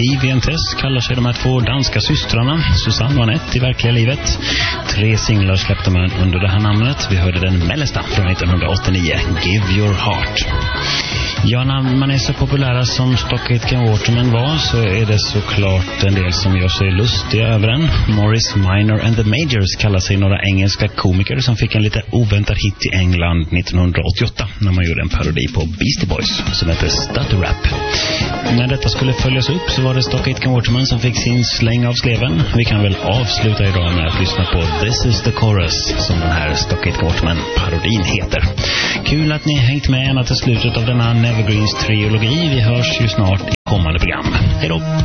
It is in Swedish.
Kivientes kallar sig de här två danska systrarna, Susanne och Annette i verkliga livet. 3 singlar släppte man under det här namnet. Vi hörde den mellersta från 1989, Give Your Heart. Ja, när man är så populära som Stock Aitken Waterman var så är det såklart en del som gör sig lustiga över den. Morris Minor and the Majors kallar sig några engelska komiker som fick en lite oväntad hit i England 1988 när man gjorde en parodi på Beastie Boys som heter Stutter Rap. När detta skulle följas upp så var det Stock Aitken Waterman som fick sin släng av sleven. Vi kan väl avsluta idag med att lyssna på This is the Chorus som den här Stock Aitken Waterman-parodin heter. Kul att ni hängt med ända till slutet av denna Evergreens trilogi. Vi hörs ju snart i kommande program. Hej då!